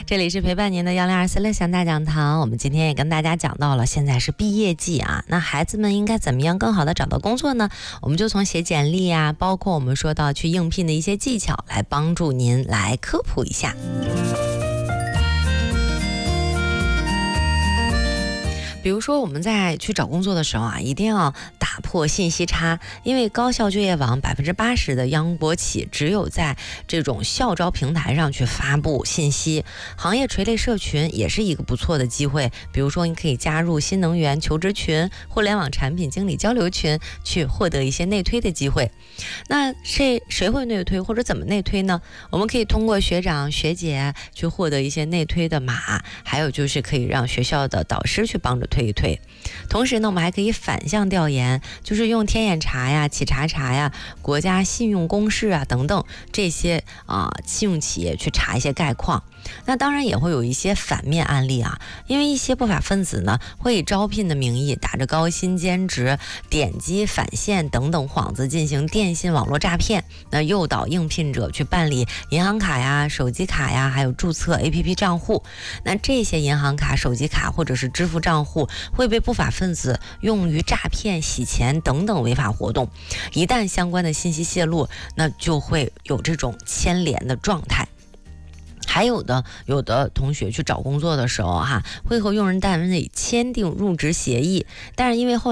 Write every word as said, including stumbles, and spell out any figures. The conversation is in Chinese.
这里是陪伴您的幺零二四乐享大讲堂，我们今天也跟大家讲到了，现在是毕业季啊，那孩子们应该怎么样更好的找到工作呢？我们就从写简历啊，包括我们说到去应聘的一些技巧，来帮助您来科普一下。比如说我们在去找工作的时候啊，一定要打破信息差，因为高校就业网百分之八十的央国企只有在这种校招平台上去发布信息，行业垂类社群也是一个不错的机会。比如说你可以加入新能源求职群、互联网产品经理交流群，去获得一些内推的机会。那谁谁会内推或者怎么内推呢？我们可以通过学长学姐去获得一些内推的码，还有就是可以让学校的导师去帮着推一推。同时呢，我们还可以反向调研，就是用天眼查呀、企查查呀、国家信用公示啊等等这些啊、呃、信用企业去查一些概况。那当然也会有一些反面案例啊，因为一些不法分子呢会以招聘的名义，打着高薪兼职、点击返现等等幌子进行电信网络诈骗，那诱导应聘者去办理银行卡呀、手机卡呀，还有注册 A P P 账户。那这些银行卡、手机卡或者是支付账户会被不法分子用于诈骗、洗钱等等违法活动。一旦相关的信息泄露，那就会有这种牵连的状态。还有的有的同学去找工作的时候哈、啊，会和用人单位签订入职协议，但是因为后